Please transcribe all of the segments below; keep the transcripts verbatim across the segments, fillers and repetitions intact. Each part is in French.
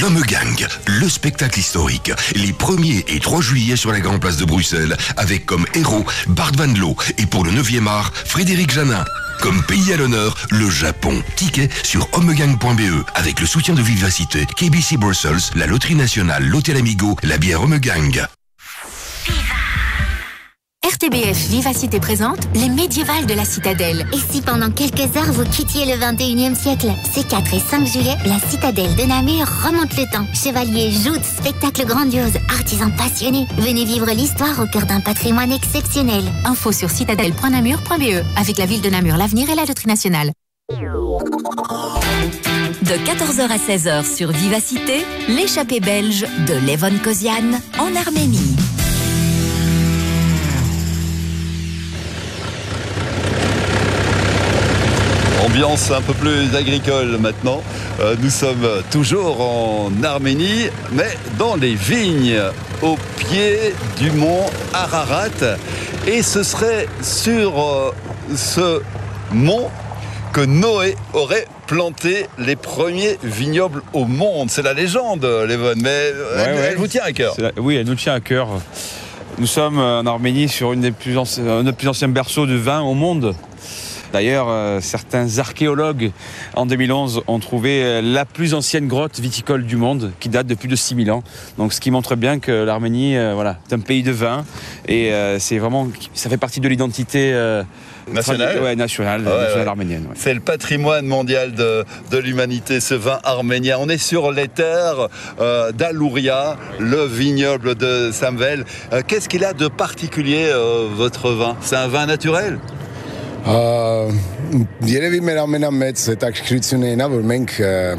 L'Homme Gang, le spectacle historique, les premier et trois juillet sur la Grande Place de Bruxelles, avec comme héros Bart Van Loo et pour le neuvième art, Frédéric Janin. Comme pays à l'honneur, le Japon. Ticket sur homegang point b e avec le soutien de Vivacité, K B C Brussels, la Loterie Nationale, l'Hôtel Amigo, la bière Homme Gang. R T B F Vivacité présente les médiévales de la Citadelle. Et si pendant quelques heures vous quittiez le vingt et unième siècle? Ces quatre et cinq juillet, la Citadelle de Namur remonte le temps. Chevaliers, joutes, spectacles grandioses, artisans passionnés. Venez vivre l'histoire au cœur d'un patrimoine exceptionnel. Info sur citadelle point namur point b e avec la ville de Namur, l'avenir et la Loterie Nationale. De quatorze heures à seize heures sur Vivacité, l'échappée belge de Levon Kozian en Arménie. Ambiance un peu plus agricole maintenant. Euh, nous sommes toujours en Arménie, mais dans les vignes, au pied du mont Ararat. Et ce serait sur euh, ce mont que Noé aurait planté les premiers vignobles au monde. C'est la légende, Levon, mais ouais, elle, ouais. elle vous tient à cœur. La... Oui, elle nous tient à cœur. Nous sommes en Arménie sur une des plus anciens, un des plus anciens berceaux de vin au monde. D'ailleurs, euh, certains archéologues, en deux mille onze, ont trouvé la plus ancienne grotte viticole du monde, qui date de plus de six mille ans. Donc, ce qui montre bien que l'Arménie, euh, voilà, est un pays de vin. Et euh, c'est vraiment, ça fait partie de l'identité euh, nationale, ouais, nationale, ah ouais, nationale ouais. arménienne. Ouais. C'est le patrimoine mondial de, de l'humanité, ce vin arménien. On est sur les terres euh, d'Alouria, le vignoble de Samvel. Euh, qu'est-ce qu'il a de particulier, euh, votre vin? C'est un vin naturel? Երևի մեր ամենամեծ հետաքրքրությունը այն է, որ մենք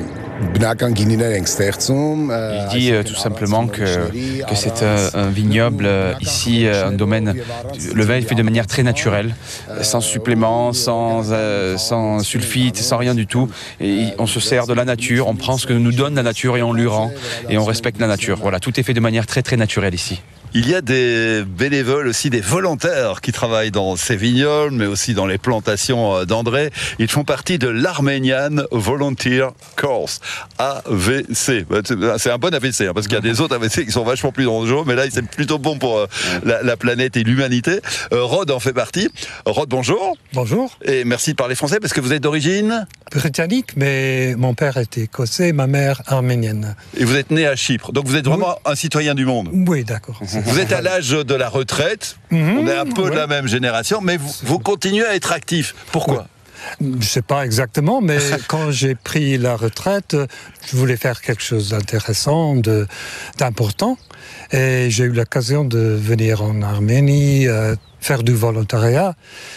բնական գինիներ ենք ստեղծում. Il dit euh, tout simplement que, que c'est un, un vignoble euh, ici, euh, un domaine. Le vin est fait de manière très naturelle, sans suppléments, sans, euh, sans sulfite, sans rien du tout. Et on se sert de la nature, on prend ce que nous donne la nature et on lui rend, et on respecte la nature. Voilà, tout est fait de manière très très naturelle ici. Il y a des bénévoles aussi, des volontaires qui travaillent dans ces vignobles, mais aussi dans les plantations d'André. Ils font partie de l'Armenian Volunteer Corps, A V C. C'est un bon A V C, hein, parce qu'il y a des autres A V C qui sont vachement plus dangereux, mais là, c'est plutôt bon pour euh, la, la planète et l'humanité. Euh, Rod en fait partie. Rod, bonjour. Bonjour. Et merci de parler français, parce que vous êtes d'origine britannique, mais mon père était écossais, ma mère arménienne. Et vous êtes né à Chypre, donc vous êtes vraiment oui. un citoyen du monde. Oui, d'accord. Vous êtes à l'âge de la retraite, mmh, on est un peu ouais. de la même génération, mais vous, vous continuez à être actif. Pourquoi ? Je ne sais pas exactement, mais quand j'ai pris la retraite, je voulais faire quelque chose d'intéressant, de, d'important. Et j'ai eu l'occasion de venir en Arménie, euh, faire du volontariat.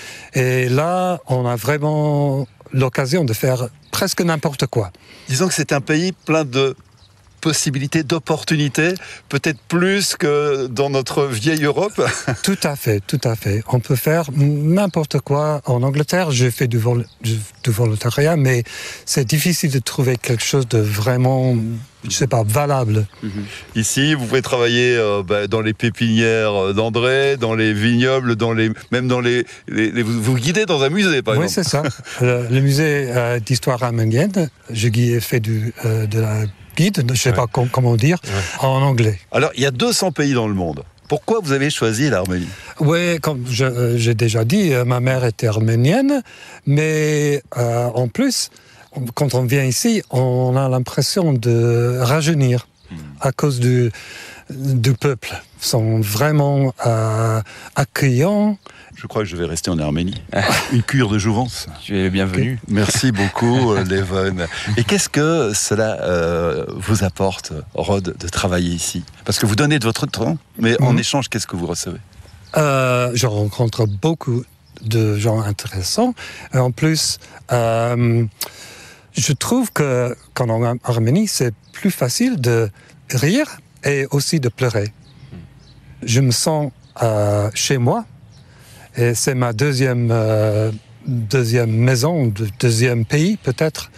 Et là, on a vraiment l'occasion de faire presque n'importe quoi. Disons que c'est un pays plein de possibilités, d'opportunités, peut-être plus que dans notre vieille Europe. Tout à fait, tout à fait. On peut faire n'importe quoi. En Angleterre, j'ai fait du, vol- du volontariat, mais c'est difficile de trouver quelque chose de vraiment, je sais pas, valable. Ici, vous pouvez travailler euh, bah, dans les pépinières d'André, dans les vignobles, dans les, même dans les, les, les vous, vous guidez dans un musée, par oui, exemple. Oui, c'est ça. le, le musée euh, d'histoire arménienne. J'ai fait du, euh, de la guide, je ne sais ouais. pas com- comment dire, ouais. en anglais. Alors, il y a deux cents pays dans le monde. Pourquoi vous avez choisi l'Arménie ? Oui, comme je, euh, j'ai déjà dit, euh, ma mère était arménienne, mais euh, en plus, quand on vient ici, on a l'impression de rajeunir mmh. à cause du, du peuple. Ils sont vraiment euh, accueillants. Je crois que je vais rester en Arménie. Une cure de jouvence. Tu es bienvenu. Okay. Merci beaucoup, Levon. Et qu'est-ce que cela euh, vous apporte, Rod, de travailler ici ? Parce que vous donnez de votre temps, mais mmh. en échange, qu'est-ce que vous recevez ? euh, Je rencontre beaucoup de gens intéressants. Et en plus, euh, je trouve que quand on est en Arménie, c'est plus facile de rire et aussi de pleurer. Je me sens euh, chez moi. Et c'est ma deuxième, euh, deuxième maison, deuxième pays peut-être.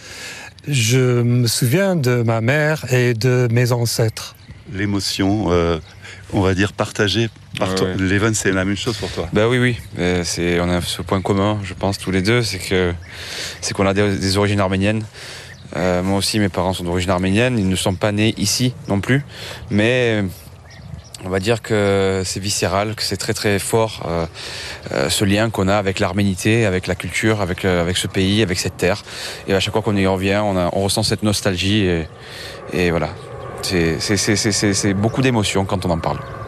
Je me souviens de ma mère et de mes ancêtres. L'émotion, euh, on va dire partagée par ouais, toi. Ouais. Levon, c'est la même chose pour toi. Ben oui, oui. Euh, c'est, on a ce point commun, je pense, tous les deux, c'est que c'est qu'on a des, des origines arméniennes. Euh, moi aussi, mes parents sont d'origine arménienne. Ils ne sont pas nés ici non plus. Mais on va dire que c'est viscéral, que c'est très très fort euh, euh, ce lien qu'on a avec l'arménité, avec la culture, avec, euh, avec ce pays, avec cette terre. Et à chaque fois qu'on y revient, on, a, on ressent cette nostalgie. Et, et voilà, c'est, c'est, c'est, c'est, c'est beaucoup d'émotions quand on en parle.